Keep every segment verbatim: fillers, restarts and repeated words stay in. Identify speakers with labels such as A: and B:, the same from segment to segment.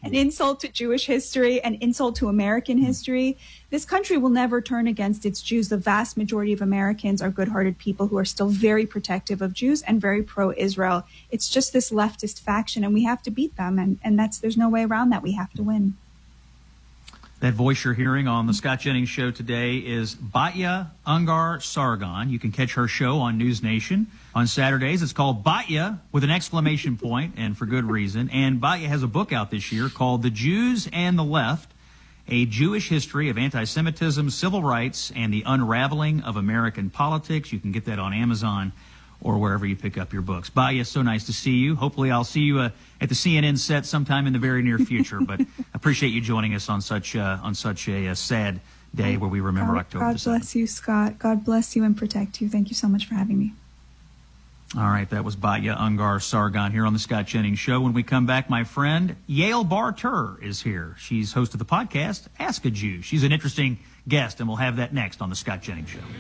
A: an insult to Jewish history, an insult to American history. This country will never turn against its Jews. The vast majority of Americans are good-hearted people who are still very protective of Jews and very pro-Israel. It's just this leftist faction, and we have to beat them, and, and that's there's no way around that. We have to win.
B: That voice you're hearing on the Scott Jennings Show today is Batya Ungar Sargon. You can catch her show on News Nation on Saturdays. It's called Batya with an exclamation point, and for good reason. And Batya has a book out this year called The Jews and the Left, A Jewish History of Anti-Semitism, Civil Rights, and the Unraveling of American Politics. You can get that on Amazon or wherever you pick up your books. Batya, so nice to see you. Hopefully I'll see you uh, at the C N N set sometime in the very near future. But I appreciate you joining us on such uh, on such a, a sad day where we remember
A: God,
B: October
A: God bless you, Scott. God bless you and protect you. Thank you so much for having me.
B: All right, that was Batya Ungar Sargon here on the Scott Jennings Show. When we come back, my friend, Yael Bar-Tur is here. She's host of the podcast, Ask a Jew. She's an interesting guest, and we'll have that next on the Scott Jennings Show.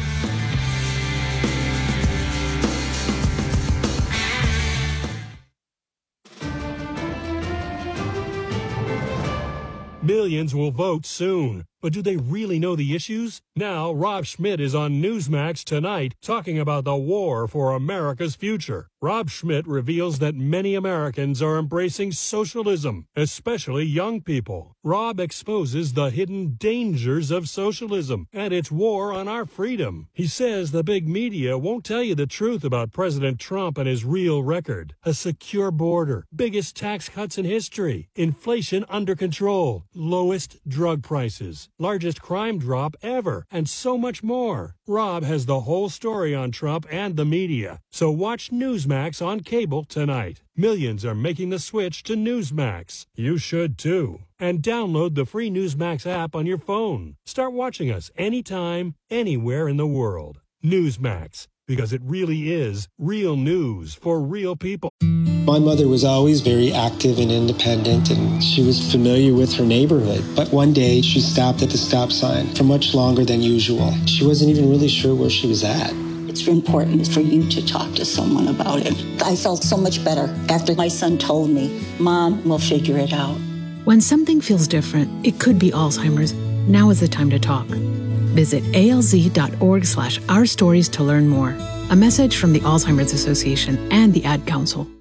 C: Millions will vote soon. But do they really know the issues? Now, Rob Schmitt is on Newsmax tonight talking about the war for America's future. Rob Schmitt reveals that many Americans are embracing socialism, especially young people. Rob exposes the hidden dangers of socialism and its war on our freedom. He says the big media won't tell you the truth about President Trump and his real record. A secure border, biggest tax cuts in history, inflation under control, lowest drug prices, largest crime drop ever, and so much more. Rob has the whole story on Trump and the media. So watch Newsmax on cable tonight. Millions are making the switch to Newsmax. You should too. And download the free Newsmax app on your phone. Start watching us anytime, anywhere in the world. Newsmax, because it really is real news for real people.
D: My mother was always very active and independent, and she was familiar with her neighborhood. But one day, she stopped at the stop sign for much longer than usual. She wasn't even really sure where she was at.
E: It's important for you to talk to someone about it. I felt so much better after my son told me, Mom, we'll figure it out.
F: When something feels different, it could be Alzheimer's. Now is the time to talk. Visit alz.org slash our stories to learn more. A message from the Alzheimer's Association and the Ad Council.